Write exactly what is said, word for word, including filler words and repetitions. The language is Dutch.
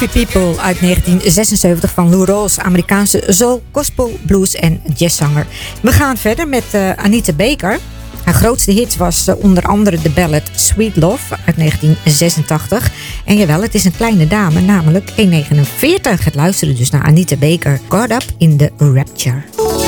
Coffee People uit negentien zesenzeventig van Lou Rawls, Amerikaanse soul, gospel, blues en jazzzanger. We gaan verder met uh, Anita Baker. Haar grootste hit was uh, onder andere de ballad Sweet Love uit negentien zesentachtig. En jawel, het is een kleine dame, namelijk één komma negenenveertig. Het luisteren dus naar Anita Baker, Caught Up in the Rapture.